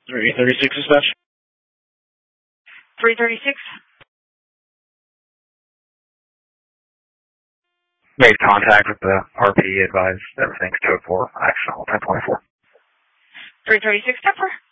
336 dispatch. 336. Made contact with the RP, advised everything's code 4, actionable 1024. 336, 10-4.